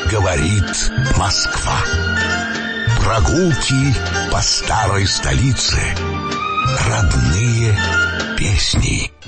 Говорит Москва. Прогулки по старой столице. Родные песни.